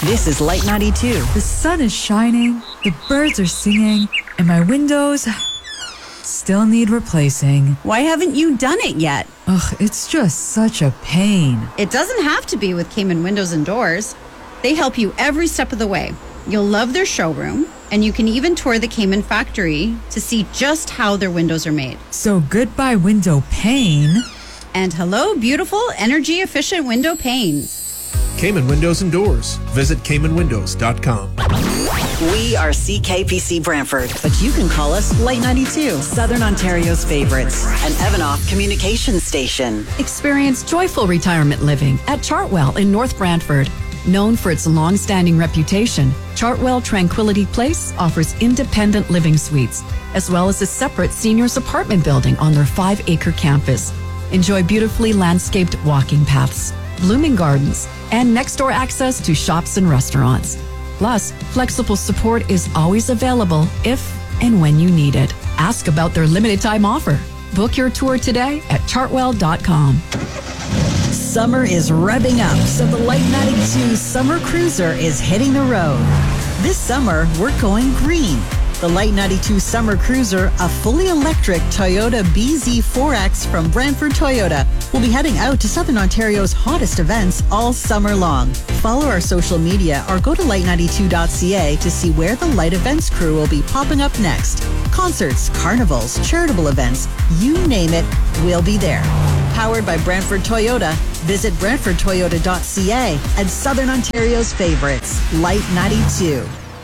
This is Light 92. The sun is shining, the birds are singing, and my windows still need replacing. Why haven't you done it yet? Ugh, it's just such a pain. It doesn't have to be with Cayman Windows and Doors. They help you every step of the way. You'll love their showroom, and you can even tour the Cayman factory to see just how their windows are made. So goodbye window pane. And hello, beautiful, energy-efficient window panes. Cayman Windows and Doors. Visit CaymanWindows.com. We are CKPC Brantford, but you can call us Light 92, Southern Ontario's favorites, an Evanoff communication station. Experience joyful retirement living at Chartwell in North Brantford. Known for its long-standing reputation, Chartwell Tranquility Place offers independent living suites, as well as a separate seniors apartment building on their 5-acre campus. Enjoy beautifully landscaped walking paths, blooming gardens, and next-door access to shops and restaurants. Plus, flexible support is always available if and when you need it. Ask about their limited-time offer. Book your tour today at chartwell.com. Summer is revving up, so the Light 92 Summer Cruiser is hitting the road. This summer, we're going green. The Light 92 Summer Cruiser, a fully electric Toyota BZ4X from Brantford Toyota, will be heading out to Southern Ontario's hottest events all summer long. Follow our social media or go to light92.ca to see where the Light Events crew will be popping up next. Concerts, carnivals, charitable events, you name it, we'll be there. Powered by Brantford Toyota, visit brantfordtoyota.ca and Southern Ontario's favorites, Light 92.